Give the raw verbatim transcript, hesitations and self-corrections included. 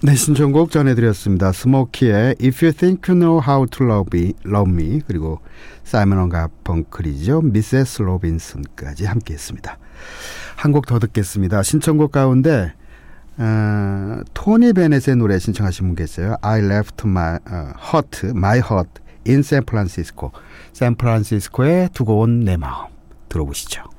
네, 신청곡 전해드렸습니다. 스모키의 If You Think You Know How to Love Me, Love Me 그리고 사이먼 앤 가펑클이죠. 미세스 로빈슨까지 함께했습니다. 한 곡 더 듣겠습니다. 신청곡 가운데 어, 토니 베넷의 노래 신청하신 분 계세요. I left my uh, heart, my heart in San Francisco. 샌프란시스코에 두고 온 내 마음 들어보시죠.